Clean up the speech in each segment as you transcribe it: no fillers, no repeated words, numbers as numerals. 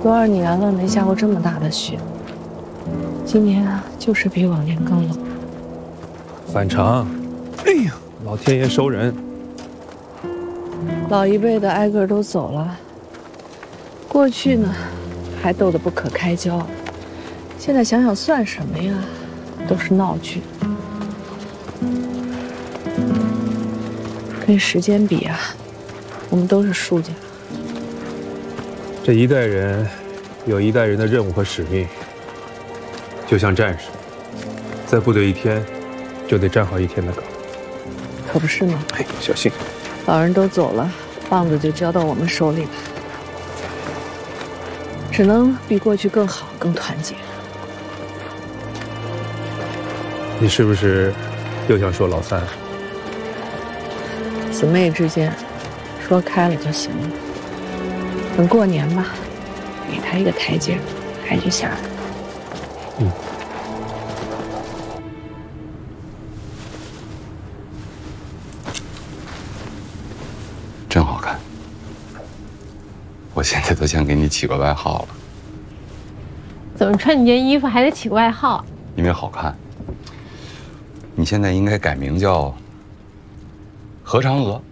多少年了没下过这么大的雪，今年啊就是比往年更冷。 反常，哎呀，老天爷收人。 老一辈的挨个都走了，过去呢还斗得不可开交，现在想想算什么呀，都是闹剧。跟时间比啊，我们都是输家。 这一代人有一代人的任务和使命，就像战士，在部队一天就得站好一天的岗。 可不是吗？ 哎，小心！ 老人都走了，棒子就交到我们手里了，只能比过去更好、更团结。 你是不是又想说老三？ 姊妹之间说开了就行了。等过年吧，给他一个台阶，他就下来。 嗯。 真好看，我现在都想给你起个外号了。 怎么穿你件衣服还得起个外号？ 因为好看。你现在应该改名叫何嫦娥。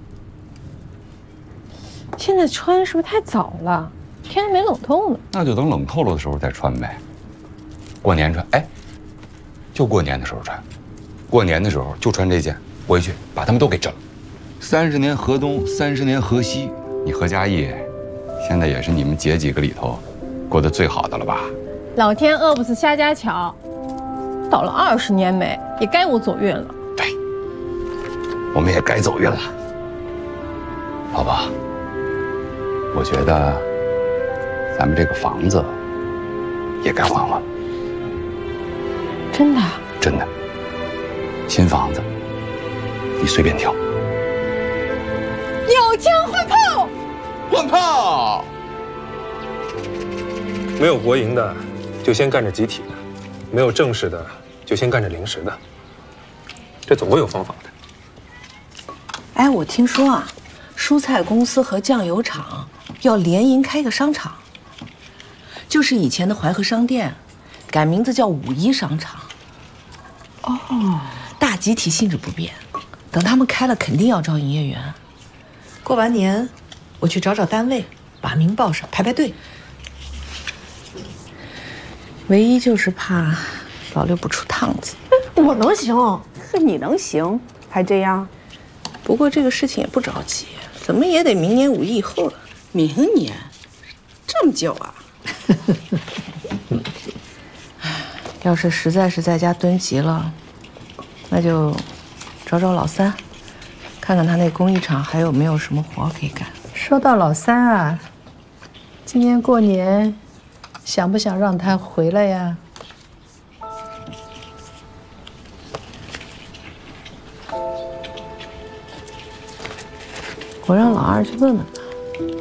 现在穿是不是太早了？天还没冷透呢。 那就等冷透了的时候再穿呗。过年穿，哎，就过年的时候穿。过年的时候就穿这件，回去把他们都给整。30年河东，30年河西。你何家义，现在也是你们姐几个里头过得最好的了吧？ 老天饿不死瞎家巧，倒了20年霉，也该我走运了。 对，我们也该走运了。老婆，我觉得咱们这个房子也该换换。 真的？ 真的。新房子，你随便挑。 有枪换炮， 换炮。 没有国营的，就先干着集体的；没有正式的，就先干着临时的。这总会有方法的。 哎，我听说啊，蔬菜公司和酱油厂要联营开个商场，就是以前的淮河商店，改名字叫51商场。哦，大集体性质不变，等他们开了肯定要招营业员。过完年，我去找找单位，把名报上，排排队。唯一就是怕老六不出趟子。 我能行。 是你能行，还这样？ 不过这个事情也不着急，怎么也得明年5一以后了。 明年，这么久啊？ 要是实在是在家蹲急了，那就找找老三，看看他那工艺厂还有没有什么活可以干。 说到老三啊，今年过年想不想让他回来呀？ 我让老二去问问他。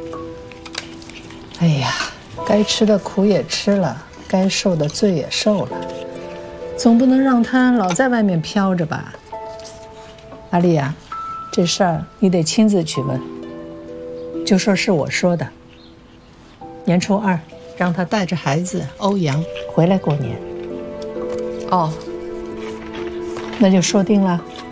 哎呀，该吃的苦也吃了，该受的罪也受了，总不能让他老在外面飘着吧？阿丽呀，这事儿你得亲自去问，就说是我说的。年初2，让他带着孩子欧阳回来过年。 哦， 那就说定了。